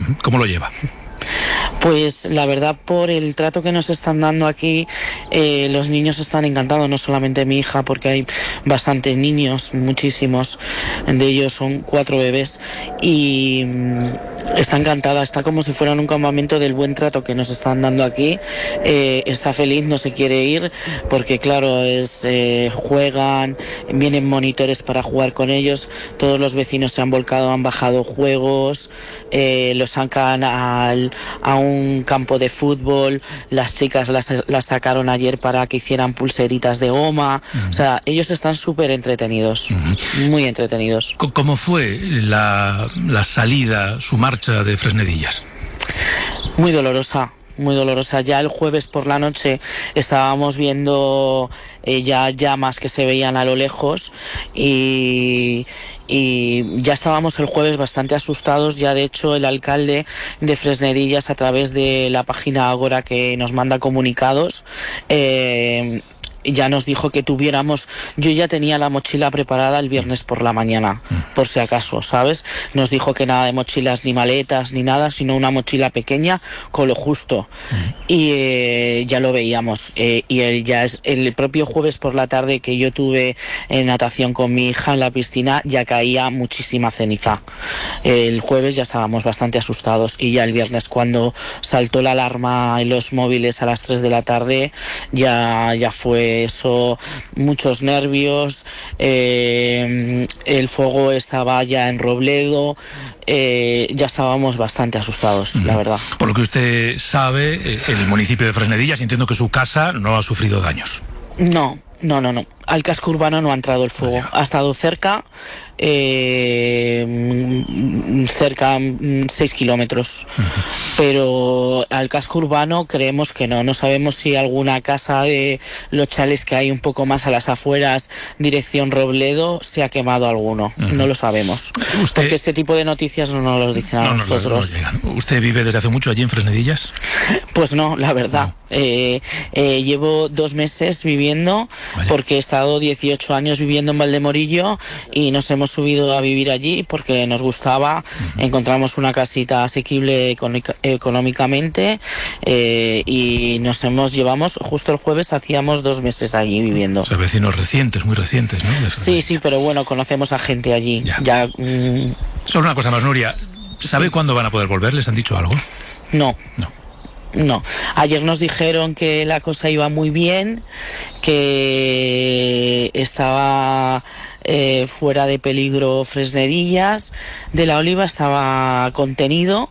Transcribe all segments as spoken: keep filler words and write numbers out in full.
¿Cómo lo lleva? Pues la verdad, por el trato que nos están dando aquí, eh, los niños están encantados, no solamente mi hija, porque hay bastantes niños, muchísimos, de ellos son cuatro bebés, y mm, está encantada, está como si fuera en un campamento del buen trato que nos están dando aquí. Eh, está feliz, no se quiere ir, porque claro, es eh, juegan, vienen monitores para jugar con ellos, todos los vecinos se han volcado, han bajado juegos, eh, los sacan al, a un campo de fútbol, las chicas las, las sacaron ayer para que hicieran pulseritas de goma. Uh-huh. O sea, ellos están súper entretenidos, uh-huh. muy entretenidos. ¿Cómo fue la, la salida, su marcha de Fresnedillas? Muy dolorosa. Muy dolorosa. Ya el jueves por la noche estábamos viendo eh, ya llamas que se veían a lo lejos, y, y ya estábamos el jueves bastante asustados. Ya de hecho el alcalde de Fresnedillas, a través de la página Agora, que nos manda comunicados, eh, ya nos dijo que tuviéramos, yo ya tenía la mochila preparada el viernes por la mañana, por si acaso, ¿sabes? Nos dijo que nada de mochilas ni maletas ni nada, sino una mochila pequeña con lo justo. Y eh, ya lo veíamos. Eh, y el, ya es el propio jueves por la tarde que yo tuve en natación con mi hija en la piscina, ya caía muchísima ceniza. El jueves ya estábamos bastante asustados, y ya el viernes, cuando saltó la alarma en los móviles a las tres de la tarde, ya, ya fue eso, muchos nervios. Eh, el fuego estaba ya en Robledo, eh, ya estábamos bastante asustados, uh-huh. la verdad. Por lo que usted sabe, el municipio de Fresnedillas, entiendo que su casa no ha sufrido daños. No, no, no, no. Al casco urbano no ha entrado el fuego. Ha estado cerca, eh, cerca seis kilómetros. Uh-huh. Pero al casco urbano creemos que no. No sabemos si alguna casa de los chales que hay un poco más a las afueras, dirección Robledo, se ha quemado alguno. Uh-huh. No lo sabemos. ¿Usted... Porque ese tipo de noticias no nos lo dicen a no, nosotros. No, no, no ¿Usted vive desde hace mucho allí en Fresnedillas? Pues no, la verdad. No. Eh, eh, llevo dos meses viviendo. Vaya. Porque he estado dieciocho años viviendo en Valdemorillo, y nos hemos subido a vivir allí porque nos gustaba. Uh-huh. Encontramos una casita asequible económica, económicamente, eh, y nos hemos llevamos justo el jueves hacíamos dos meses allí viviendo. O sea, vecinos recientes, muy recientes, ¿no? Sí, sí, pero bueno, conocemos a gente allí. Ya. ya mm... Solo una cosa más, Nuria. ¿Sabe sí. cuándo van a poder volver? ¿Les han dicho algo? No. No. No, ayer nos dijeron que la cosa iba muy bien, que estaba eh, fuera de peligro Fresnedillas, de la Oliva estaba contenido,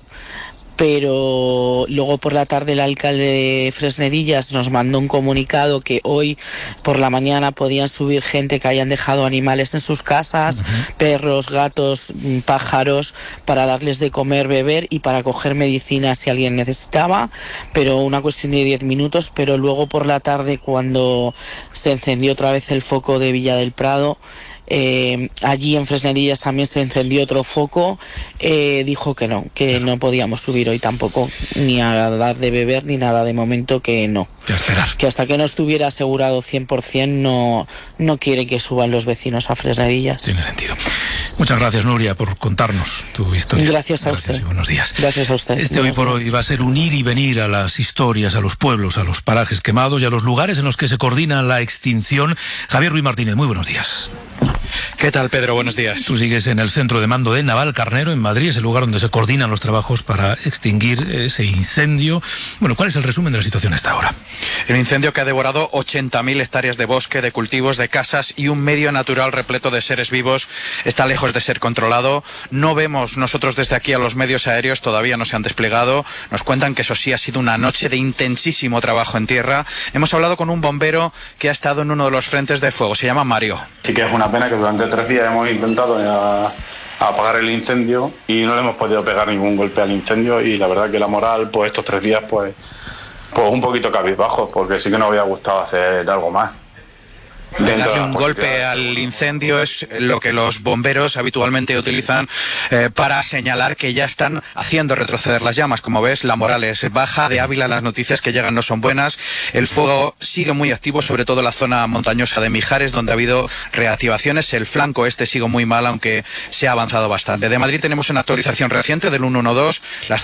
pero luego por la tarde el alcalde de Fresnedillas nos mandó un comunicado que hoy por la mañana podían subir gente que hayan dejado animales en sus casas, uh-huh. perros, gatos, pájaros, para darles de comer, beber y para coger medicina si alguien necesitaba, pero una cuestión de diez minutos. Pero luego por la tarde, cuando se encendió otra vez el foco de Villa del Prado, Eh, allí en Fresnedillas también se encendió otro foco, eh, dijo que no, que no podíamos subir hoy tampoco, ni a dar de beber ni nada, de momento que no. Esperar. Que hasta que no estuviera asegurado cien por ciento no, no quiere que suban los vecinos a Fresnedillas. Tiene sentido. Muchas gracias, Nuria, por contarnos tu historia. Gracias a gracias usted. Y buenos días. Gracias a usted. Este hoy por hoy va a ser un ir y venir a las historias, a los pueblos, a los parajes quemados y a los lugares en los que se coordina la extinción. Javier Ruiz Martínez, muy buenos días. ¿Qué tal, Pedro? Buenos días. Tú sigues en el centro de mando de Navalcarnero, en Madrid, es el lugar donde se coordinan los trabajos para extinguir ese incendio. Bueno, ¿cuál es el resumen de la situación hasta ahora? El incendio que ha devorado ochenta mil hectáreas de bosque, de cultivos, de casas y un medio natural repleto de seres vivos está lejos de ser controlado. No vemos nosotros desde aquí a los medios aéreos, todavía no se han desplegado. Nos cuentan que eso sí ha sido una noche de intensísimo trabajo en tierra. Hemos hablado con un bombero que ha estado en uno de los frentes de fuego, se llama Mario. Sí que es una pena que durante tres días hemos intentado a, a apagar el incendio y no le hemos podido pegar ningún golpe al incendio, y la verdad que la moral, pues estos tres días, pues, pues un poquito cabizbajo, porque sí que nos había gustado hacer algo más. Darle un golpe al incendio es lo que los bomberos habitualmente utilizan eh, para señalar que ya están haciendo retroceder las llamas. Como ves, la moral es baja. De Ávila las noticias que llegan no son buenas. El fuego sigue muy activo, sobre todo en la zona montañosa de Mijares, donde ha habido reactivaciones. El flanco este sigue muy mal, aunque se ha avanzado bastante. De Madrid tenemos una actualización reciente del ciento doce. Las